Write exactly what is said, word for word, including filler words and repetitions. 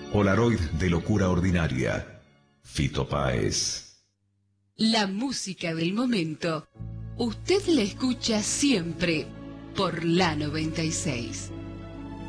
Polaroid de locura ordinaria. Fito Páez. La música del momento. Usted la escucha siempre por la noventa y seis.